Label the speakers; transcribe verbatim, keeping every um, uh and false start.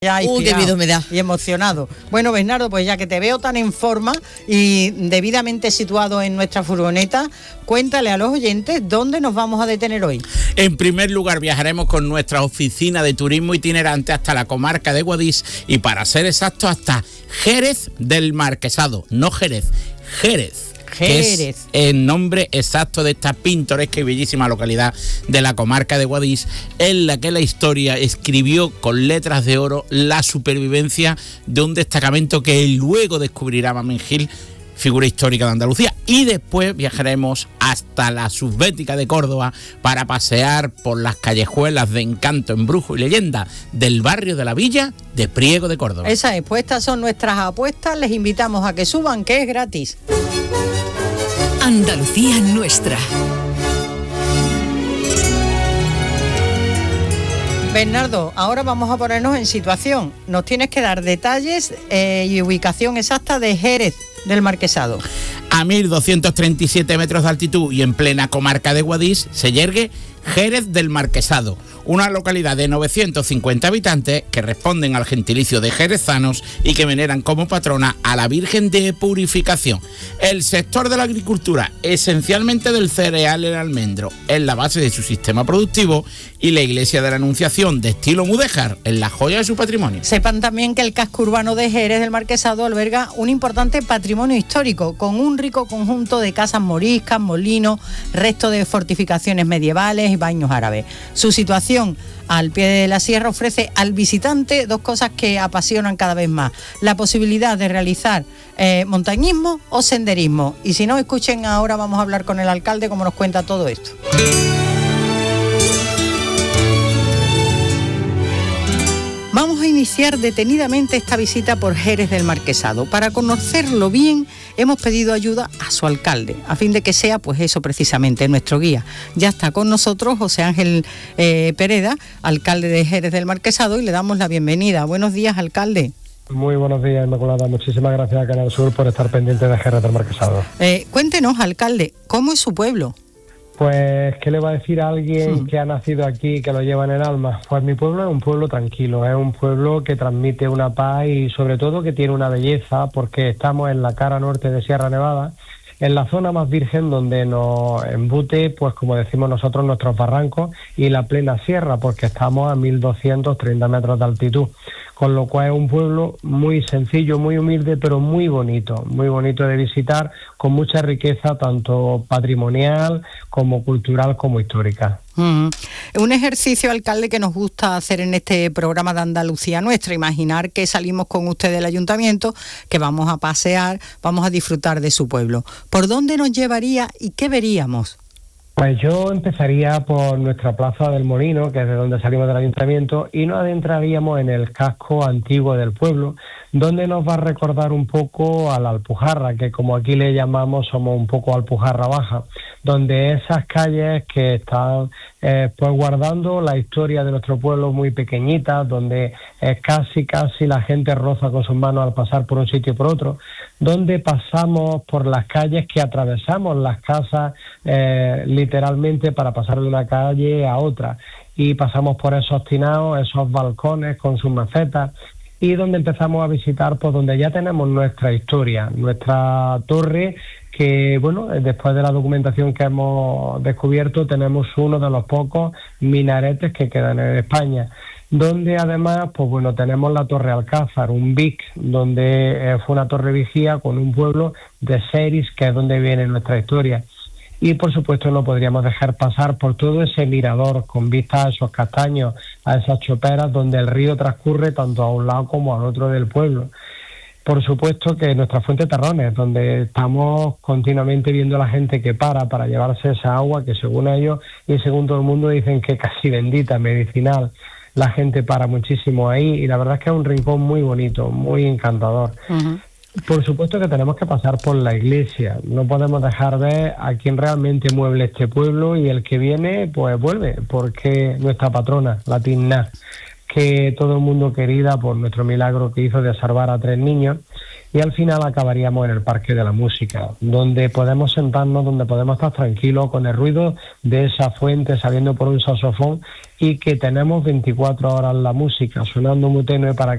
Speaker 1: Ya
Speaker 2: Uy, qué miedo me da.
Speaker 1: Y emocionado. Bueno, Bernardo, pues ya que te veo tan en forma y debidamente situado en nuestra furgoneta, cuéntale a los oyentes dónde nos vamos a detener hoy.
Speaker 3: En primer lugar, viajaremos con nuestra oficina de turismo itinerante hasta la comarca de Guadix y, para ser exactos, hasta Jerez del Marquesado. No Jerez, Jerez.
Speaker 1: Jerez.
Speaker 3: Que es el nombre exacto de esta pintoresca y bellísima localidad de la comarca de Guadix, en la que la historia escribió con letras de oro la supervivencia de un destacamento que luego descubrirá Mamen Gil, figura histórica de Andalucía. Y después viajaremos hasta la Subbética de Córdoba para pasear por las callejuelas de encanto, embrujo y leyenda del barrio de la Villa de Priego de Córdoba.
Speaker 1: Esa es, pues estas son nuestras apuestas. Les invitamos a que suban, que es gratis.
Speaker 4: Andalucía nuestra.
Speaker 1: Bernardo, ahora vamos a ponernos en situación. Nos tienes que dar detalles eh, y ubicación exacta de Jerez del Marquesado.
Speaker 3: A mil doscientos treinta y siete metros de altitud y en plena comarca de Guadix se yergue Jerez del Marquesado, una localidad de novecientos cincuenta habitantes que responden al gentilicio de jerezanos y que veneran como patrona a la Virgen de Purificación. El sector de la agricultura, esencialmente del cereal y el almendro, es la base de su sistema productivo, y la iglesia de la Anunciación, de estilo mudéjar, es la joya de su patrimonio.
Speaker 1: Sepan también que el casco urbano de Jerez del Marquesado alberga un importante patrimonio histórico, con un rico conjunto de casas moriscas, molinos, restos de fortificaciones medievales y baños árabes. Su situación al pie de la sierra ofrece al visitante dos cosas que apasionan cada vez más: la posibilidad de realizar eh, montañismo o senderismo. Y si no, escuchen, ahora vamos a hablar con el alcalde como nos cuenta todo esto. Vamos a iniciar detenidamente esta visita por Jerez del Marquesado. Para conocerlo bien, hemos pedido ayuda a su alcalde, a fin de que sea, pues eso precisamente, nuestro guía. Ya está con nosotros José Ángel eh, Pereda, alcalde de Jerez del Marquesado, y le damos la bienvenida. Buenos días, alcalde.
Speaker 5: Muy buenos días, Inmaculada. Muchísimas gracias a Canal Sur por estar pendiente de Jerez del Marquesado.
Speaker 1: Eh, cuéntenos, alcalde, ¿cómo es su pueblo?
Speaker 5: Pues, ¿qué le va a decir a alguien
Speaker 1: sí.
Speaker 5: que ha nacido aquí, que lo lleva en el alma? Pues mi pueblo es un pueblo tranquilo, es un pueblo que transmite una paz y sobre todo que tiene una belleza, porque estamos en la cara norte de Sierra Nevada, en la zona más virgen donde nos embute, pues como decimos nosotros, nuestros barrancos y la plena sierra, porque estamos a mil doscientos treinta metros de altitud. Con lo cual es un pueblo muy sencillo, muy humilde, pero muy bonito, muy bonito de visitar, con mucha riqueza, tanto patrimonial como cultural como histórica.
Speaker 1: Uh-huh. Un ejercicio, alcalde, que nos gusta hacer en este programa de Andalucía Nuestra: imaginar que salimos con usted del ayuntamiento, que vamos a pasear, vamos a disfrutar de su pueblo. ¿Por dónde nos llevaría y qué veríamos?
Speaker 5: Pues yo empezaría por nuestra Plaza del Molino, que es de donde salimos del ayuntamiento, y nos adentraríamos en el casco antiguo del pueblo, donde nos va a recordar un poco a la Alpujarra, que como aquí le llamamos, somos un poco Alpujarra Baja, donde esas calles que están eh, pues guardando la historia de nuestro pueblo muy pequeñitas, donde eh, casi casi la gente roza con sus manos al pasar por un sitio y por otro, donde pasamos por las calles que atravesamos las casas eh, literalmente para pasar de una calle a otra, y pasamos por esos tinados, esos balcones con sus macetas, y donde empezamos a visitar, pues donde ya tenemos nuestra historia, nuestra torre, que bueno, después de la documentación que hemos descubierto, tenemos uno de los pocos minaretes que quedan en España, donde además, pues bueno, tenemos la Torre Alcázar, un V I C, donde eh, fue una torre vigía con un pueblo de Seris, que es donde viene nuestra historia. Y por supuesto no podríamos dejar pasar por todo ese mirador con vista a esos castaños, a esas choperas, donde el río transcurre tanto a un lado como al otro del pueblo. Por supuesto que nuestra fuente Terrones, donde estamos continuamente viendo a la gente que para para llevarse esa agua que según ellos y según todo el mundo dicen que casi bendita, medicinal. La gente para muchísimo ahí y la verdad es que es un rincón muy bonito, muy encantador. Uh-huh. Por supuesto que tenemos que pasar por la iglesia, no podemos dejar ver a quien realmente mueble este pueblo, y el que viene pues vuelve, porque nuestra patrona, la Tinná, que todo el mundo querida por nuestro milagro que hizo de salvar a tres niños, y al final acabaríamos en el Parque de la Música, donde podemos sentarnos, donde podemos estar tranquilos con el ruido de esa fuente saliendo por un saxofón, y que tenemos veinticuatro horas la música sonando muy tenue para